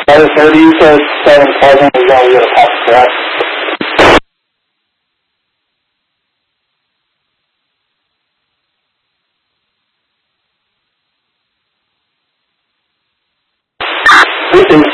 30, you said 7,000 is all your pop, correct? This is